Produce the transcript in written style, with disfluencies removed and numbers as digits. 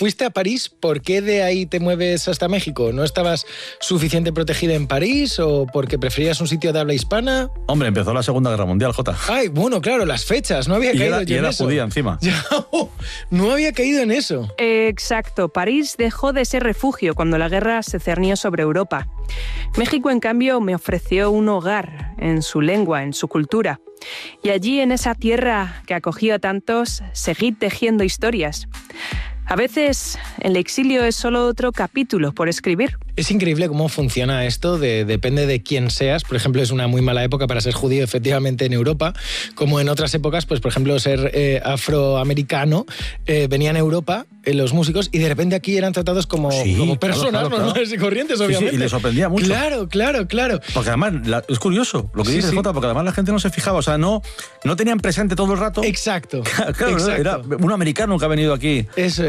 fuiste a París, ¿por qué de ahí te mueves hasta México? ¿No estabas suficiente protegida en París o porque preferías un sitio de habla hispana? Hombre, empezó la Segunda Guerra Mundial, Jota. Ay, bueno, claro, las fechas, no había caído yo en eso. Y era judía encima. No había caído en eso. Exacto, París dejó de ser refugio cuando la guerra se cernió sobre Europa. México, en cambio, me ofreció un hogar en su lengua, en su cultura. Y allí, en esa tierra que acogió a tantos, seguí tejiendo historias. A veces el exilio es solo otro capítulo por escribir. Es increíble cómo funciona esto, depende de quién seas. Por ejemplo, es una muy mala época para ser judío, efectivamente, en Europa. Como en otras épocas, pues por ejemplo, ser afroamericano, venían a Europa los músicos y de repente aquí eran tratados como personas normales y corrientes, obviamente. Sí, y les sorprendía mucho. Claro. Porque además, es curioso lo que dices, Jota, porque además la gente no se fijaba, o sea, no tenían presente todo el rato. Exacto. Claro, exacto. Era un americano que ha venido aquí. Eso